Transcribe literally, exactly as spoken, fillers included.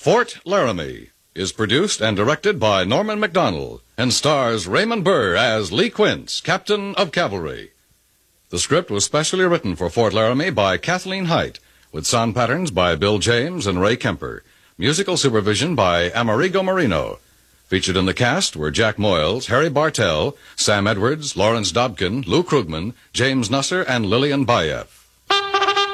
Fort Laramie is produced and directed by Norman Macdonald and stars Raymond Burr as Lee Quince, Captain of Cavalry. The script was specially written for Fort Laramie by Kathleen Height, with sound patterns by Bill James and Ray Kemper. Musical supervision by Amerigo Marino. Featured in the cast were Jack Moyles, Harry Bartell, Sam Edwards, Lawrence Dobkin, Lou Krugman, James Nusser, and Lillian Bayef.